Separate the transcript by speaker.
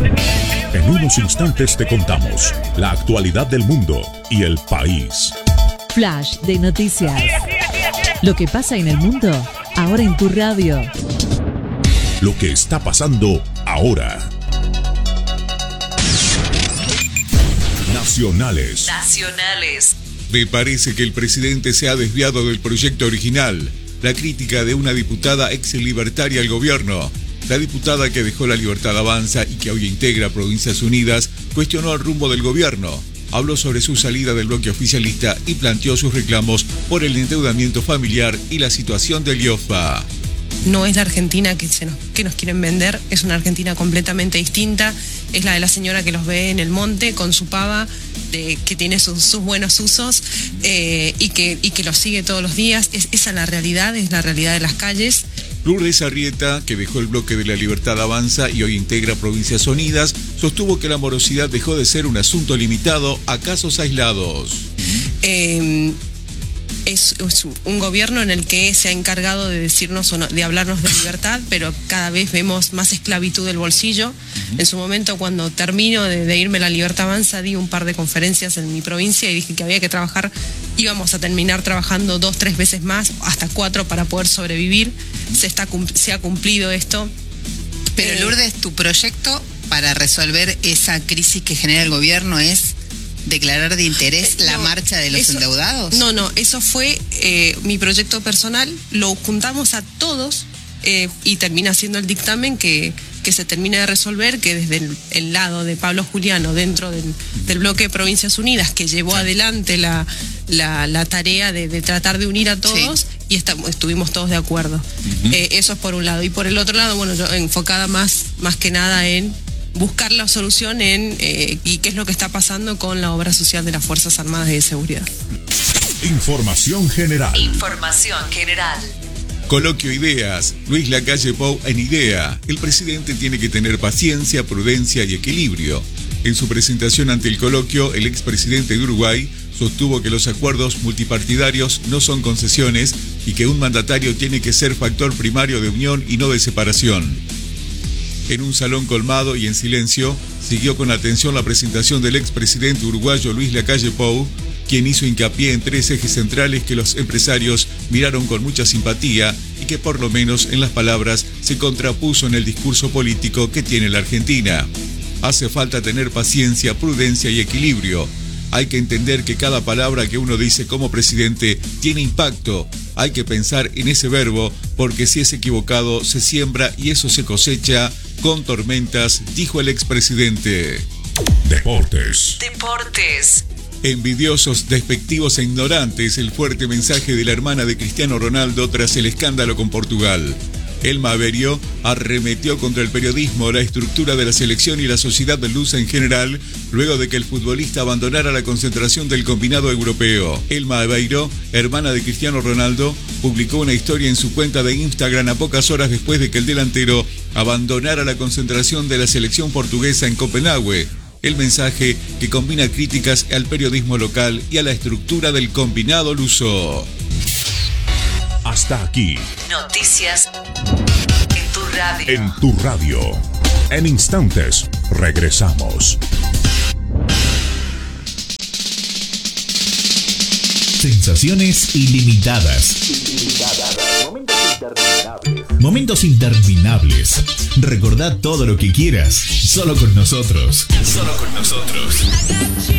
Speaker 1: En unos instantes te contamos la actualidad del mundo y el país.
Speaker 2: Flash de noticias. Lo que pasa en el mundo, ahora en tu radio.
Speaker 1: Lo que está pasando ahora. Nacionales.
Speaker 3: Me parece que el presidente se ha desviado del proyecto original. La crítica de una diputada ex libertaria al gobierno. La diputada que dejó La Libertad Avanza y que hoy integra Provincias Unidas cuestionó el rumbo del gobierno. Habló sobre su salida del bloque oficialista y planteó sus reclamos por el endeudamiento familiar y la situación del IOFA.
Speaker 4: No es la Argentina que nos quieren vender, es una Argentina completamente distinta. Es la de la señora que los ve en el monte con su pava, que tiene sus buenos usos y que los sigue todos los días. Esa es la realidad de las calles.
Speaker 3: Lourdes Arrieta, que dejó el bloque de La Libertad Avanza y hoy integra Provincias Unidas, sostuvo que la morosidad dejó de ser un asunto limitado a casos aislados.
Speaker 4: Es un gobierno en el que se ha encargado de decirnos, de hablarnos de libertad, pero cada vez vemos más esclavitud del bolsillo. En su momento, cuando termino de irme a La Libertad Avanza, di un par de conferencias en mi provincia y dije que había que trabajar, íbamos a terminar trabajando 2-3 veces más, hasta 4 para poder sobrevivir. Se ha cumplido esto.
Speaker 5: Pero Lourdes, tu proyecto para resolver esa crisis que genera el gobierno es declarar de interés la marcha de los endeudados.
Speaker 4: No, eso fue mi proyecto personal, lo juntamos a todos y termina siendo el dictamen que se termina de resolver, que desde el lado de Pablo Juliano, dentro del bloque de Provincias Unidas, que llevó adelante la tarea de tratar de unir a todos, y estuvimos todos de acuerdo. Eso es por un lado. Y por el otro lado, bueno, yo enfocada más que nada en buscar la solución y qué es lo que está pasando con la obra social de las Fuerzas Armadas y de Seguridad.
Speaker 1: Información general.
Speaker 3: Coloquio Ideas. Luis Lacalle Pou en IDEA. El presidente tiene que tener paciencia, prudencia y equilibrio. En su presentación ante el coloquio, el expresidente de Uruguay sostuvo que los acuerdos multipartidarios no son concesiones y que un mandatario tiene que ser factor primario de unión y no de separación. En un salón colmado y en silencio, siguió con atención la presentación del expresidente uruguayo Luis Lacalle Pou, quien hizo hincapié en 3 ejes centrales que los empresarios miraron con mucha simpatía y que por lo menos en las palabras se contrapuso en el discurso político que tiene la Argentina. Hace falta tener paciencia, prudencia y equilibrio. Hay que entender que cada palabra que uno dice como presidente tiene impacto. Hay que pensar en ese verbo, porque si es equivocado se siembra y eso se cosecha con tormentas, dijo el expresidente.
Speaker 1: Deportes.
Speaker 3: Envidiosos, despectivos e ignorantes, el fuerte mensaje de la hermana de Cristiano Ronaldo tras el escándalo con Portugal. Elma Aveiro arremetió contra el periodismo, la estructura de la selección y la sociedad de lusa en general, luego de que el futbolista abandonara la concentración del combinado europeo. Elma Aveiro, hermana de Cristiano Ronaldo, publicó una historia en su cuenta de Instagram a pocas horas después de que el delantero abandonara la concentración de la selección portuguesa en Copenhague. El mensaje que combina críticas al periodismo local y a la estructura del combinado luso.
Speaker 1: Hasta aquí.
Speaker 6: Noticias en tu radio.
Speaker 1: En tu radio. En instantes, regresamos.
Speaker 7: Sensaciones ilimitadas. Momentos interminables. Recordá todo lo que quieras. Solo con nosotros.